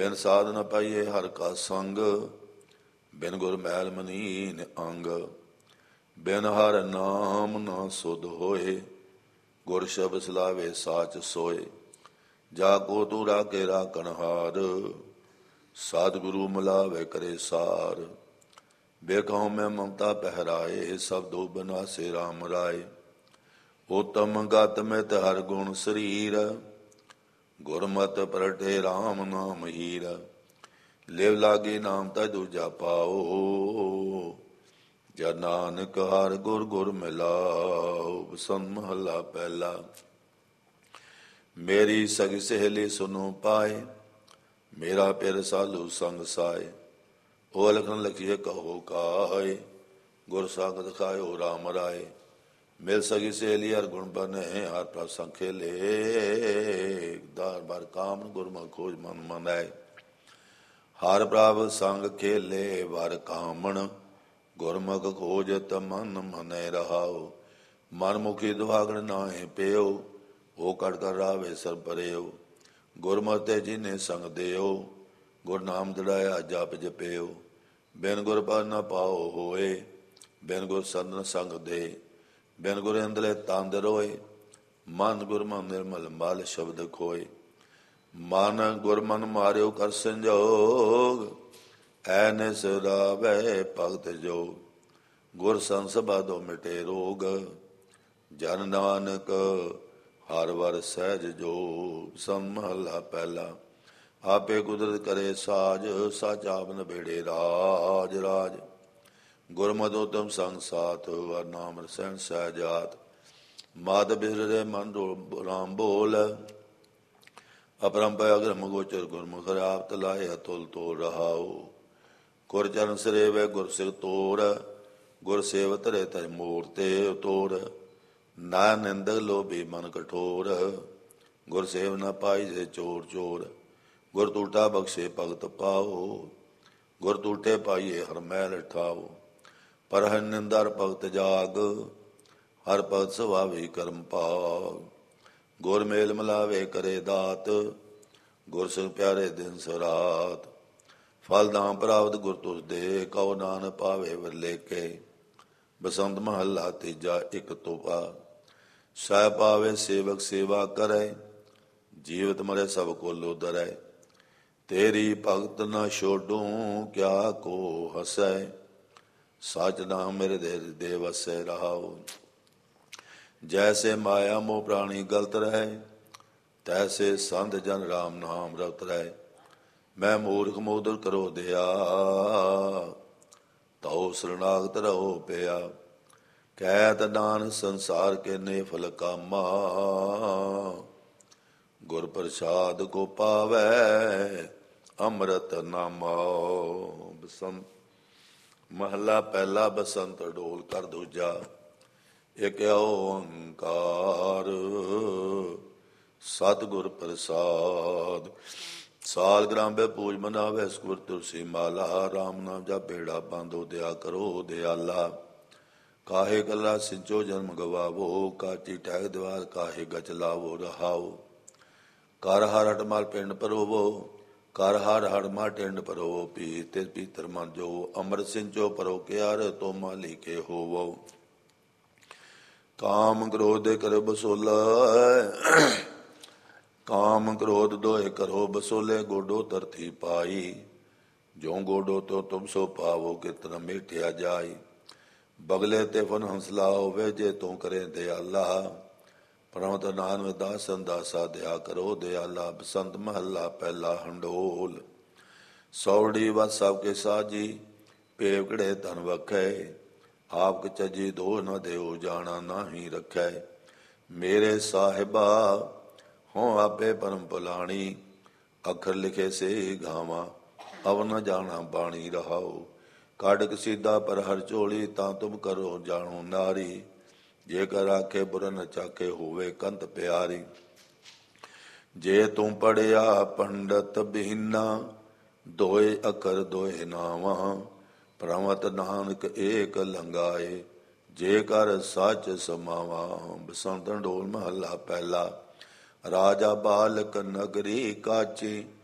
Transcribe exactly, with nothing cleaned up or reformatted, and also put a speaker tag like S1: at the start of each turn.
S1: ਬਿਨ ਸਾਧ ਨ ਪਾਈਏ ਹਰ ਕਾ ਸੰਗ, ਬਿਨ ਗੁਰ ਮੈਲ ਮਨੀਨ ਅੰਗ। ਬਿਨ ਹਰ ਨਾਮ ਨਾ ਸੁਧ ਹੋਏ, ਗੁਰ ਸ਼ਬਦ ਸਲਾਵੇ ਸਾਚ ਸੋਏ। ਜਾ ਕੋ ਤੂੰ ਰਾਖੇ ਰਾਖਣ ਹਾਰ, ਸਤਿਗੁਰੂ ਮਿਲਾਵੇ ਕਰੇ ਸਾਰ। ਵੇਖੋ ਮੈਂ ਮਮਤਾ ਪਹਿਰਾਏ, ਸਬਦੋ ਬਨਾਸੇ ਰਾਮ ਰਾਏ। ਉਤਮ ਗਤ ਮਿਤ ਹਰ ਗੁਣ ਸਰੀਰ, ਗੁਰਮਤਿ ਪ੍ਰਗਟੇ ਰਾਮ ਨਾਮ ਹੀਰ। ਲਿਵ ਲਾਗੇ ਨਾਮ ਤਾ ਦੂਜਾ ਪਾਓ, ਜਨ ਨਾਨਕ ਹਰਿ ਗੁਰ ਗੁਰ ਮਿਲਾਓ। ਬਸੰਤ ਮਹੱਲਾ ਪਹਿਲਾ। ਮੇਰੀ ਸਗੀ ਸਹੇਲੀ ਸੁਨੋ ਪਾਏ, ਮੇਰਾ ਪਿਰ ਸਾਲੂ ਸੰਗ ਸਾਏ। ਉਹ ਲਖਨ ਲਖੀਏ ਕਹੋ ਕਾਏ, ਗੁਰ ਸਾਗਤ ਖਾਇਓ ਰਾਮ ਰਾਏ। ਮਿਲ ਸਗੀ ਸਹੇਲੀ ਹਰ ਗੁਣ ਬਨੇ, ਹਰ ਪ੍ਰਭ ਸੰਗ ਖੇਲੇ। ਦਾਰ ਬਾਰ ਕਾਮ ਗੁਰਮੁਖ ਖੋਜ ਮਨ ਮਨਾਏ। ਹਰ ਪ੍ਰਭ ਸੰਗ ਖੇਲੇ ਵਰ ਕਾਮਣ, ਗੁਰਮੁਖ ਖੋਜਤ ਮਨ ਮਨੈ ਰਹਾਉ। ਮਨ ਮੁਖੀ ਦੁਹਾਗਣ ਨਾਹਿ ਪਿਓ, ਉਹ ਕਟ ਕਰ ਰਾਵੇ ਸਰ ਪਰਿਓ। ਗੁਰਮਤਿ ਜਿਨੇ ਸੰਗ ਦਿਓ, ਗੁਰ ਨਾਮ ਦੜਾਇਆ ਜਪ ਜਪਿਓ। ਬਿਨ ਗੁਰ ਪਰ ਨ ਪਾਓ ਹੋਏ, ਬਿਨ ਗੁਰ ਸਰਨ ਸੰਗ ਦੇ। ਬਿਨ ਗੁਰ ਅੰਦਲੇ ਤੰਦ ਰੋਏ, ਮਨ ਗੁਰ ਮਨ ਨਿਰਮਲ ਮਲ ਸ਼ਬਦ ਖੋਏ। ਮਨ ਗੁਰ ਮਨ ਮਾਰਿਓ ਕਰ ਸੰਜੋਗ, ਐ ਸੁਰਾਵੇ ਭਗਤ ਜੋਗ। ਗੁਰ ਸੰਸਭਾ ਦੋ ਮਿਟੇ ਰੋਗ, ਜਨ ਨਾਨਕ ਹਰ ਵਰ ਸਹਿਜ ਜੋਗ। ਬਸੰਤ ਮਹੱਲਾ ਪਹਿਲਾ। ਆਪੇ ਕੁਦਰਤ ਕਰੇ ਸਾਜ, ਸਚ ਆਪ ਨਬੇੜੇ ਰਾਜ ਰਾਜ। ਗੁਰਮਤਿ ਉਤਮ ਸੰਗ ਸਾਥ, ਵਰ ਨਾਮ ਰਸੈਣ ਸਹਿਜਾਤ। ਮਾਤ ਬਿਸਰੇ ਮਨ ਰਾਮ ਬੋਲ, ਅਪਰੰਪਰ ਅਗਰਮ ਗੋਚਰ ਗੁਰਮੁਖ ਆਪ ਤਲਾਏ ਅਤੁਲ ਤੋੜ ਰਹਾਉ। ਗੁਰ ਚਰਨ ਸਰੇਵੇ ਗੁਰ ਸਿਖ ਤੋੜ, ਗੁਰ ਸੇਵ ਧਰੇ ਤਜ ਮੂਰ ਤੇ ਤੋੜ। ਨਾ ਨਿੰਦਕ ਲੋਭੀ ਮਨ ਕਠੋਰ, ਗੁਰ ਸੇਵ ਨ ਪਾਈ ਜੇ ਚੋਰ ਚੋਰ। ਗੁਰ ਟੂਟਾ ਬਖਸ਼ੇ ਭਗਤ ਪਾਓ, ਗੁਰ ਟੂਟੇ ਪਾਈਏ ਹਰ ਮੈਲ ਠਾਓ। ਪਰ ਹਰਿ ਨਿੰਦਰ ਭਗਤ ਜਾਗ, ਹਰ ਭਗਤ ਸੁਭਾਵੀ ਕਰਮ ਭਾਗ। ਗੁਰ ਮੇਲ ਮਿਲਾਵੇ ਕਰੇ ਦਾਤ, ਗੁਰ ਸਿੰਘ ਪਿਆਰੇ ਦਿਨ ਸਰਾਤ। ਫਲ ਦਾਮ ਪ੍ਰਾਪਤ ਗੁਰ ਤੁਸ ਦੇ, ਕਉ ਨਾਨਕ ਪਾਵੇ ਵਰਲੇਖੇ। ਬਸੰਤ ਮਹੱਲਾ ਤੀਜਾ। ਇਕ ਤੋਪਾ। ਸਹਿ ਪਾਵੇ ਸੇਵਕ ਸੇਵਾ ਕਰੇ, ਜੀਵਤ ਮਰੇ ਸਭ ਕੋਲੋਂ ਡਰੈ। ਤੇਰੀ ਭਗਤ ਨ ਛੋਡੂ, ਕਿਆ ਕੋ ਹਸੈ। ਸਚ ਨਾਮ ਮੇਰੇ ਦੇ ਦੇ ਵਸੈ ਰਹਾਉ। ਜੈਸੇ ਮਾਇਆ ਮੋਹ ਪ੍ਰਾਣੀ ਗਲਤ ਰਹਿ, ਤੈਸੇ ਸੰਤ ਜਨ ਰਾਮ ਨਾਮ ਰਤ ਰਹਿ। ਮੈਂ ਮੂਰਖ ਮੋਦਰ ਕਰੋ ਦਿਆ, ਤਉ ਸਰਨਾਗਤ ਰਹੋ ਪਿਆ। ਕਹਿਤ ਨਾਨਕ ਸੰਸਾਰ ਕੇ ਨੇ ਫਲ ਕਾਮਾ, ਗੁਰ ਪ੍ਰਸਾਦ ਕੋ ਪਾਵੈ ਅੰਮ੍ਰਿਤ ਨਾਮਾ। ਬਸੰਤ ਮਹੱਲਾ ਪਹਿਲਾ। ਬਸੰਤ ਢੋਲ ਕਰ ਦੂਜਾ। ਇਕ ਓੰਕਾਰ ਸਤਿਗੁਰ ਪ੍ਰਸਾਦ। ਸਾਲ ਗ੍ਰਾਮ ਪੂਜ ਮਨਾਵੇ ਸੁਰ ਤੁਲਸੀ ਮਾਲਾ। ਰਾਮ ਨਾਮ ਜਾ ਬੇੜਾ ਬਾਂਧੋ ਦਿਆ ਕਰੋ ਦਿਆਲਾ। ਕਾਹੇ ਗੱਲਾ ਸਿੰਚੋ ਜਨਮ ਗਵਾਵੋ, ਕਾਚੀ ਟਹਿ ਦੀਵਾਰ ਕਾਹੇ ਗਚ ਲਾਵੋ ਰਹਾਓ। ਕਰ ਹਰ ਹਟ ਮਲ ਪਿੰਡ ਪਰੋਵੋ, ਕਰ ਹਰ ਹੜ ਮਾ ਟਿੰਡ ਪਰੋ। ਪੀ ਤਿਸ ਪੀਤਰ ਮਨ ਜੋ, ਅੰਮ੍ਰਿਤ ਸਿੰਚੋ ਪਰੋ ਕਿਆਰ ਤੋ ਮਾਲੀ ਕੇ ਹੋਵੋ। ਕਾਮ ਕ੍ਰੋਧ ਦੇ ਕਰੋ ਬਸੋਲਾ, ਕਾਮ ਕ੍ਰੋਧ ਦੋਏ ਕਰੋ ਬਸੋਲੇ। ਗੋਡੋ ਧਰਤੀ ਪਾਈ, ਜੋ ਗੋਡੋ ਤੋ ਤੁਮ ਸੋ ਪਾਵੋ। ਕਿਤਨਾ ਮੇਟਿਆ ਜਾਈ, ਬਗਲੇ ਤੇ ਫਨ ਹੰਸਲਾ ਹੋਵੇ। ਜੇ ਤੂੰ ਕਰੇ ਦਿਆਲਾ, ਪਰਮਤ ਨਾਨਕ ਦਾਸਨ ਦਾਸਾ ਦਿਆ ਕਰੋ ਦਿਆਲਾ। ਬਸੰਤ ਮਹੱਲਾ ਪਹਿਲਾ। ਹੰਡੋਲ। ਸੌੜੀ ਵਤ ਸਭ ਕੇ ਸਾਜੀ, ਪੇਵਕੜੇ ਧਨ ਵਖੈ। ਆਪ ਕਚਜੀ ਦੋ ਨ ਦੇਉ, ਜਾਣਾ ਨਾਹੀ ਰਖੈ। ਮੇਰੇ ਸਾਹਿਬਾ ਹੋਂ ਆਪੇ ਪਰਮ ਪੁਲਾਣੀ, ਅੱਖਰ ਲਿਖੇ ਸੇ ਗਾਵਾਂ ਅਵ ਨ ਜਾਣਾ ਬਾਣੀ ਰਹਾਉ। ਕੱਢ ਕਸੀਦਾ ਪਰ ਹਰ ਝੋਲੀ, ਤਾਂ ਤੁਮ ਕਰੋ ਜਾਣੋ ਨਾਰੀ। ਜੇ ਕਰ ਆਖੇ ਬੁਰ ਨ ਚਾਖੇ, ਹੋਵੇ ਕੰਤ ਪਿਆਰੀ। ਜੇ ਤੂੰ ਪੜਿਆ ਪੰਡਤ ਬਹੀਨਾ, ਦੋਏ ਅੱਖਰ ਦੋਏ ਨਾਵਾਂ। ਪ੍ਰਮਤ ਨਾਨਕ ਏਕ ਲੰਗਾਏ, ਜੇ ਕਰ ਸੱਚ ਸਮਾਵਾ। ਬਸੰਤ ਢੋਲ ਮਹੱਲਾ ਪਹਿਲਾ। ਰਾਜਾ ਬਾਲਕ ਨਗਰੀ ਕਾਚੀ,